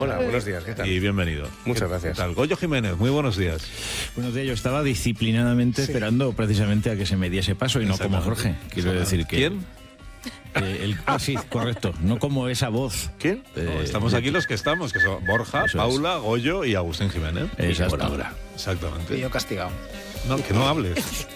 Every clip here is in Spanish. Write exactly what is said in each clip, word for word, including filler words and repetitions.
Hola, buenos días, ¿qué tal? Y bienvenido. Muchas gracias. ¿Qué tal? Goyo Jiménez, muy buenos días. Buenos días, yo estaba disciplinadamente sí. esperando precisamente a que se me diese paso y no como Jorge. Quiero decir que... ¿Quién? Eh, el, ah, sí, correcto. No como esa voz. ¿Quién? Eh, no, estamos aquí los que estamos, que son Borja, Paula, es. Goyo y Agustín Jiménez. Exacto. Por ahora. Exactamente. Y yo castigado. No, que no hables.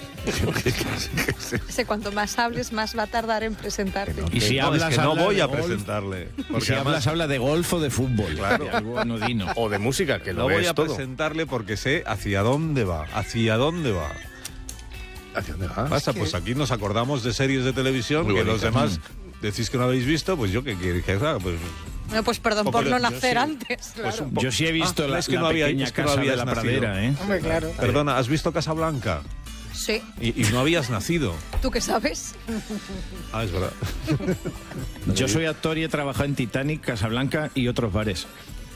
Sé, cuanto más hables, más va a tardar en presentarte. Y si no, hablas, es que no voy a golf, presentarle. Y si además, hablas, habla de golf o de fútbol. Claro. De algo anodino. O de música, que no lo voy a todo. presentarle porque sé hacia dónde va. ¿Hacia dónde va? ¿Hacia dónde va? Pasa, es que... pues aquí nos acordamos de series de televisión Muy que bonita. los demás decís que no habéis visto, pues yo que quiero que haga, pues... Bueno, pues perdón por no nacer sí. antes. Pues Claro. Yo sí he visto ah, la, es que la no había, pequeña es que no casa de habías la nacido. pradera, ¿eh? Hombre, claro. Perdona, ¿has visto Casablanca? Sí. Y, y no habías nacido. ¿Tú qué sabes? Ah, es verdad. Yo soy actor y he trabajado en Titanic, Casablanca y otros bares.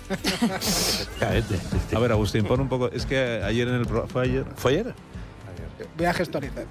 A ver, Agustín, pon un poco... Es que ayer en el... Pro... ¿Fue ayer? ¿Fue ayer? Voy a gestorizar.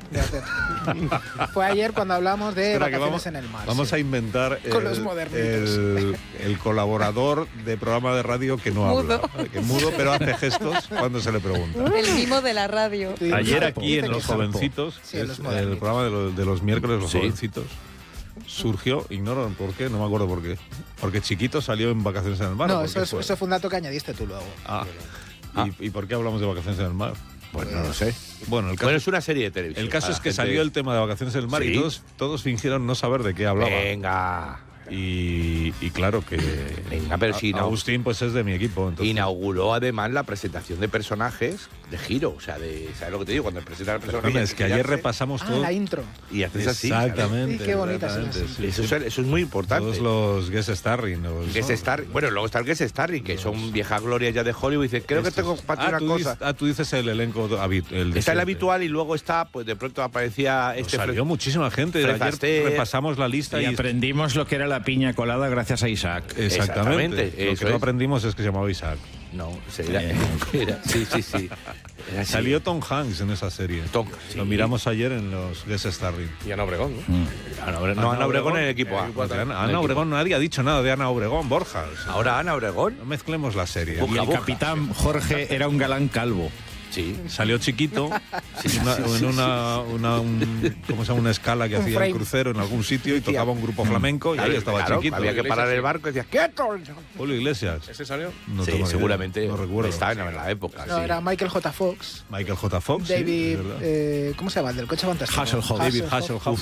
Fue ayer cuando hablamos de Espera, vacaciones vamos, en el mar. Vamos sí. a inventar Con el, los modernitos. el, el colaborador de programa de radio que no Mudo. habla. Que mudo, pero hace gestos cuando se le pregunta. El mimo de la radio. Sí, Ayer Zarpo. aquí Dice en que Los Zarpo. Jovencitos, Sí, que en los es el modernitos. programa de los, de los miércoles, Los Sí. Jovencitos, surgió, ignoro por qué, no me acuerdo por qué, porque Chiquito salió en Vacaciones en el Mar. No, ¿por eso, qué es, fue? eso fue un dato que añadiste tú luego. Ah. Ah. ¿Y, ¿Y por qué hablamos de Vacaciones en el Mar? Pues no lo sé. Bueno, el caso, Bueno, es una serie de televisión. el caso para es que gente- salió el tema de Vacaciones en el Mar Sí. y todos, todos fingieron no saber de qué hablaba. Venga. Y, y claro que Venga, pero si no- Agustín pues es de mi equipo. Entonces, Inauguró además la presentación de personajes de giro. O sea, de, ¿sabes lo que te digo? Cuando presentan al personaje. Perdona, es que ayer girarse repasamos Ah, todo. la intro. Y haces así. ¿sabes? Exactamente. Sí, qué bonitas son exactamente, las sí, Eso, sí. es, eso es muy importante. Todos los guest starring. Los, Guest ¿no? Star, bueno, luego está el Guest Starring, que son viejas glorias ya de Hollywood. Y dice, creo que Estos. tengo para ti ah, una tú cosa. dices, ah, tú dices el elenco habitual. El de Está el siempre. habitual y luego está, pues de pronto aparecía Pues este. salió muchísima gente. Fred Ayer Astaire. repasamos la lista Y y, aprendimos lo que era la piña colada gracias a Isaac. exactamente. Exactamente, Lo eso que no es. aprendimos es que se llamaba Isaac. No, se era, Eh. era- sí, sí, sí. Era así. Salió Tom Hanks en esa serie. Tom, Lo sí. miramos ayer en los guest starring. Y Ana Obregón, ¿no? Mm. Ana Obregón, no, Ana Obregón en el equipo A. Ana, En el Ana equipo. Obregón, nadie ha dicho nada de Ana Obregón, Borja. O sea, Ahora Ana Obregón. no mezclemos la serie. Y Boca, el boca. capitán Jorge era un galán calvo. Sí. Salió chiquito en una, en una, una- un- ¿cómo se llama? Una escala que Un hacía frame. el crucero en algún sitio y tocaba un grupo flamenco y ahí estaba Claro, chiquito. había que parar el barco y decía, ¡quieto! Julio Iglesias. ¿Ese salió? No sí, tengo ni seguramente. idea, no recuerdo. Estaba en la época. No, sí. era Michael J. Fox. Michael J. Fox. sí, David, es verdad. eh, ¿cómo se llama? El del coche fantástico. Hasselhoff. David Hasselhoff.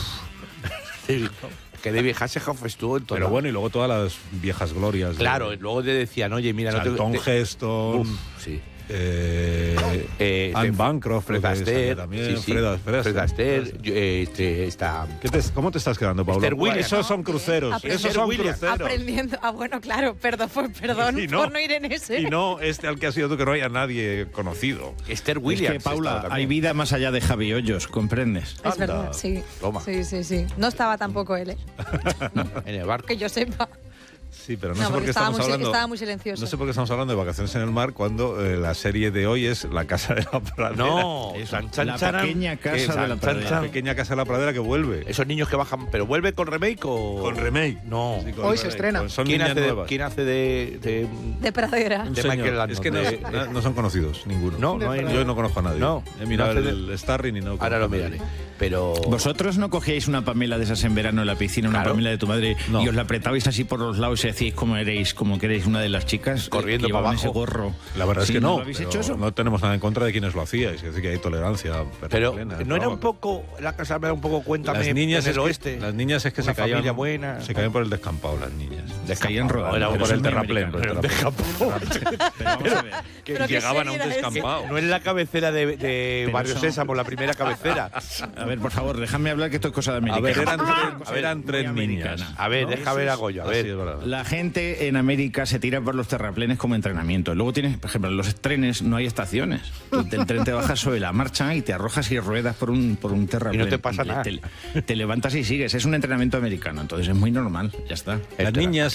Sí. Que David Hasselhoff estuvo en todo. Pero bueno, y luego todas las viejas glorias. de- Claro, luego te decían, oye, mira, no te. Charlton te- Heston. Uf, sí. Eh, Eh, Anne este, Bancroft. Fred creo que Astaire, salía también. sí, sí. Fred, Fred Fred Astaire, yo, eh, este, está. ¿Qué te- ¿Cómo te estás quedando, Pablo? Esther Williams. Esos son cruceros. Aprender. Esos son Williams. cruceros. Aprendiendo. Ah, bueno, claro, perdón, pues, perdón Y por no ir en ese. Y no este al que has sido tú, que no haya nadie conocido. Esther Es Williams. que, Paula, estaba también. hay vida más allá de Javi Hoyos, ¿comprendes? Es Anda. verdad, sí. Toma. Sí, sí, sí. No estaba tampoco él, ¿eh? En el barco. Que yo sepa. Sí, pero no, No, sé por porque qué estaba estamos muy sil- hablando. estaba muy silencioso. No sé por qué estamos hablando de Vacaciones en el Mar cuando eh, la serie de hoy es La Casa de la Pradera. No, Eso, chan, chan, la charan. pequeña casa ¿Qué? de Chan, la chan, pradera. chan. La pequeña Casa de la Pradera que vuelve. Esos niños que bajan, pero vuelve con remake o Con remake. No. Sí, con Hoy se remake. estrena. Con- Son ¿Quién niñas hace, de, nuevas. ¿Quién hace de, de- De pradera. Un de señor. Michael Landon? Es que no, De- no- no son conocidos, ninguno. No, no hay- Yo no conozco a nadie. No. He mirado No hace el, el Starring y no. Ahora lo conozco a miraré. nadie. Pero. ¿Vosotros no cogíais una Pamela de esas en verano en la piscina, una Claro. Pamela de tu madre, No. y os la apretabais así por los lados y decíais cómo eréis, como que erais una de las chicas? Corriendo que para llevaban abajo. ese gorro. La verdad es Sí, que no. ¿lo habéis pero hecho eso? No tenemos nada en contra de quienes lo hacíais. Es decir, que hay tolerancia. Pero plena, no era ¿no? un poco. La casa era un poco cuéntame Las niñas en es el que- oeste. Las niñas es que Una se caían. familia buena. Se caían por el descampado, las niñas. Caían rodando. Era pero por eso el es muy terraplén. por el americano. terraplén. Pero vamos a ver. Que Pero qué llegaban a un seriedad es descampado. No es la cabecera de, de Pero Barrio eso- Sésamo, la primera cabecera. A ver, por favor, déjame hablar que esto es cosa de A americana. ver, eran Cosa tres, eran muy tres niñas. americana. A ver, ¿no? deja ver a Goyo, a Así ver. es verdad. La gente en América se tira por los terraplenes como entrenamiento. Luego tienes, por ejemplo, en los trenes no hay estaciones. Tú, el tren te bajas sobre la marcha y te arrojas y ruedas por un, por un terraplén. Y no te pasa nada. Te, te levantas y sigues. Es un entrenamiento americano, entonces es muy normal. Ya está. Las niñas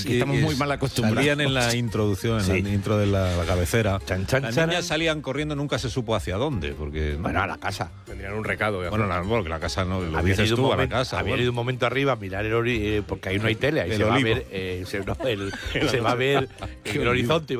Aquí estamos muy mal acostumbrados. Salían en la introducción, en Sí. la intro de la, la cabecera. Chan, chan, Las chan. niñas salían corriendo, nunca se supo hacia dónde, porque... Bueno, a la casa. Tendrían un recado. Bueno, la, bueno, que la casa no, lo Había dices ido, un tú, a la momento, casa. había bueno. ido un momento arriba a mirar el ori- eh, porque ahí no hay tele, ahí El se va, a olivo. ver, eh, se, no, el- se va a ver el horizonte.